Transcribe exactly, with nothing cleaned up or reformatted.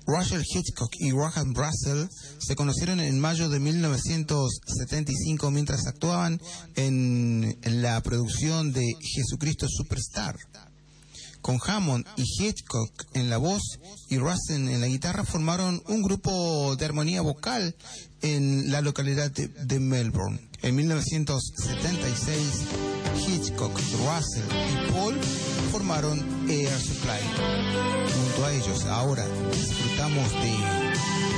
Russell Hitchcock y Graham Russell se conocieron en mayo de mil novecientos setenta y cinco mientras actuaban en, en la producción de Jesucristo Superstar. Con Hammond y Hitchcock en la voz y Russell en la guitarra, formaron un grupo de armonía vocal en la localidad de, de Melbourne. En mil novecientos setenta y seis, Hitchcock, Russell y Paul formaron Air Supply. Junto a ellos, ahora disfrutamos de